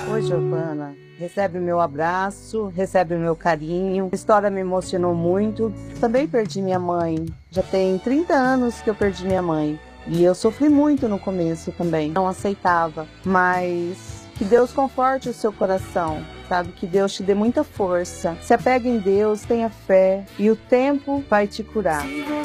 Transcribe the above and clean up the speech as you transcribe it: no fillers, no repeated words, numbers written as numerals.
Oi, Giovana. Recebe o meu abraço, recebe o meu carinho. A história me emocionou muito. Também perdi minha mãe. Já tem 30 anos que eu perdi minha mãe. E eu sofri muito no começo também. Não aceitava. Mas que Deus conforte o seu coração. Sabe? Que Deus te dê muita força. Se apegue em Deus, tenha fé. E o tempo vai te curar.